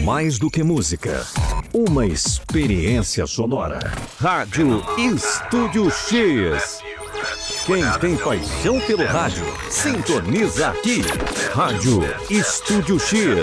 mais do que música. Uma experiência sonora. Rádio Estúdio X. Quem tem paixão pelo rádio, sintoniza aqui. Rádio Estúdio X.